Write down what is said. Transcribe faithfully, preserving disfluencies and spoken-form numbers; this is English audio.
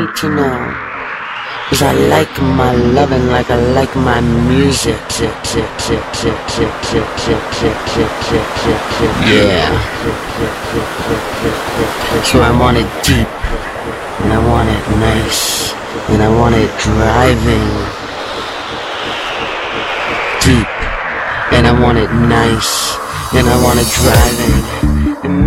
need to know. Cause I like my loving like I like my music. Yeah. So I want it deep, and I want it nice, and I want it driving deep, and I want it nice, and I want it driving.